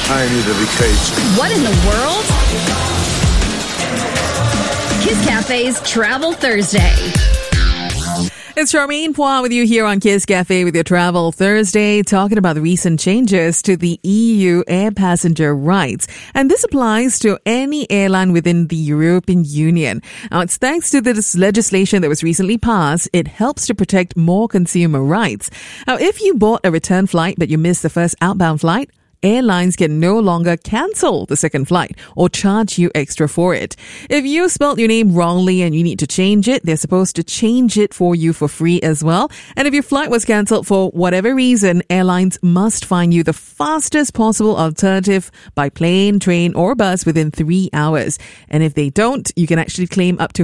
I need to be caged. What in the world? Kiss Cafe's Travel Thursday. It's Charmaine Poir with you here on Kiss Cafe with your Travel Thursday, talking about the recent changes to the EU air passenger rights. And this applies to any airline within the European Union. Now, it's thanks to this legislation that was recently passed, it helps to protect more consumer rights. Now, if you bought a return flight but you missed the first outbound flight, airlines can no longer cancel the second flight or charge you extra for it. If you spelled your name wrongly and you need to change it, they're supposed to change it for you for free as well. And if your flight was cancelled for whatever reason, airlines must find you the fastest possible alternative by plane, train, or bus within 3 hours. And if they don't, you can actually claim up to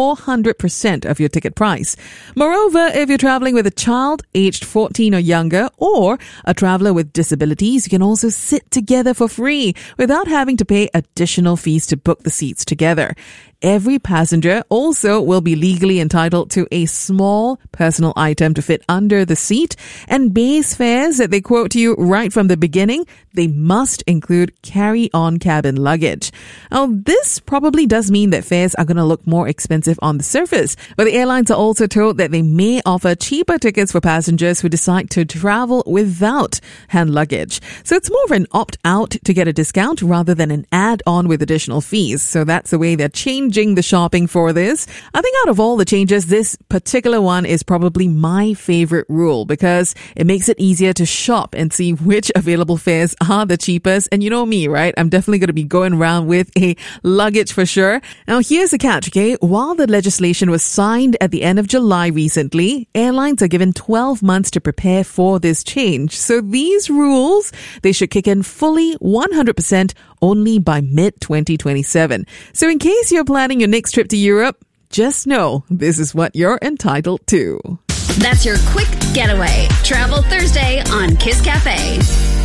400% of your ticket price. Moreover, if you're traveling with a child aged 14 or younger or a traveler with disabilities, you can also sit together for free without having to pay additional fees to book the seats together. Every passenger also will be legally entitled to a small personal item to fit under the seat, and base fares that they quote to you right from the beginning, they must include carry-on cabin luggage. Now, this probably does mean that fares are going to look more expensive on the surface, but the airlines are also told that they may offer cheaper tickets for passengers who decide to travel without hand luggage. So it's more of an opt-out to get a discount rather than an add-on with additional fees. So that's the way they're changing the shopping for this. I think out of all the changes, this particular one is probably my favorite rule because it makes it easier to shop and see which available fares are the cheapest. And you know me, right? I'm definitely going to be going around with a luggage for sure. Now, here's the catch, okay? While the legislation was signed at the end of July recently, airlines are given 12 months to prepare for this change. So these rules, they should kick in fully 100% only by mid-2027. So in case you're planning your next trip to Europe, just know this is what you're entitled to. That's your quick getaway. Travel Thursday on Kiss Cafe.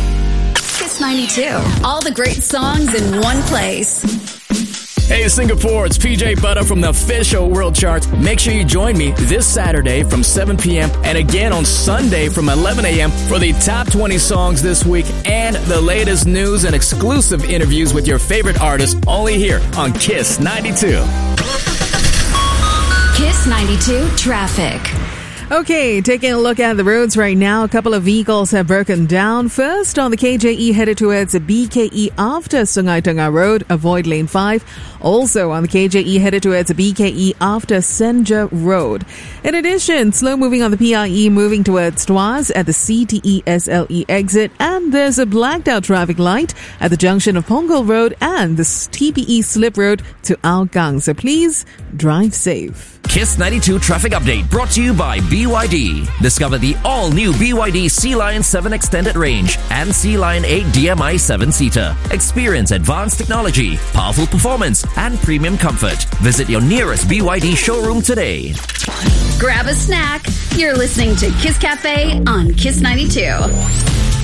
Kiss 92. All the great songs in one place. Hey Singapore, it's PJ Butter from the official World Charts. Make sure you join me this Saturday from 7 p.m. and again on Sunday from 11 a.m. for the top 20 songs this week and the latest news and exclusive interviews with your favorite artists only here on Kiss 92. Kiss 92 Traffic. Okay, taking a look at the roads right now. A couple of vehicles have broken down. First, on the KJE headed towards the BKE after Sungai Tengah Road, avoid lane 5. Also on the KJE headed towards the BKE after Senja Road. In addition, slow moving on the PIE moving towards Tuas at the CTE SLE exit. And there's a blacked out traffic light at the junction of Punggol Road and the TPE slip road to Hougang. So please drive safe. Kiss 92 traffic update brought to you by BYD. Discover the all-new BYD Sea Lion 7 Extended Range and Sea Lion 8 DMI 7-seater. Experience advanced technology, powerful performance, and premium comfort. Visit your nearest BYD showroom today. Grab a snack. You're listening to Kiss Cafe on Kiss 92.